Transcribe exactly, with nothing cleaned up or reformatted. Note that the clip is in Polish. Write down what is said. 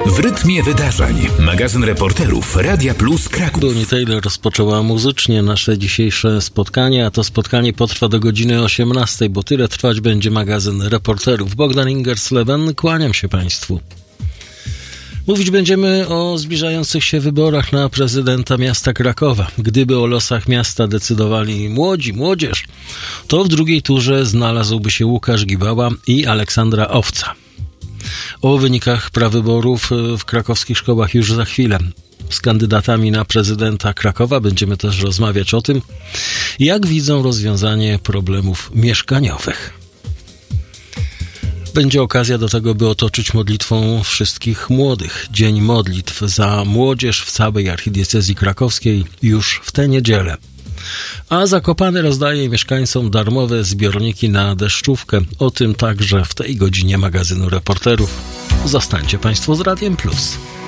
W rytmie wydarzeń. Magazyn reporterów Radia Plus Kraków. Bonnie Taylor rozpoczęła muzycznie nasze dzisiejsze spotkanie, a to spotkanie potrwa do godziny osiemnastej, bo tyle trwać będzie magazyn reporterów. Bogdan Ingers-Leben, kłaniam się Państwu. Mówić będziemy o zbliżających się wyborach na prezydenta miasta Krakowa. Gdyby o losach miasta decydowali młodzi, młodzież, to w drugiej turze znalazłby się Łukasz Gibała i Aleksandra Owca. O wynikach prawyborów w krakowskich szkołach już za chwilę. Z kandydatami na prezydenta Krakowa będziemy też rozmawiać o tym, jak widzą rozwiązanie problemów mieszkaniowych. Będzie okazja do tego, by otoczyć modlitwą wszystkich młodych. Dzień modlitw za młodzież w całej archidiecezji krakowskiej już w tę niedzielę. A Zakopane rozdaje mieszkańcom darmowe zbiorniki na deszczówkę. O tym także w tej godzinie magazynu reporterów. Zostańcie Państwo z Radiem Plus.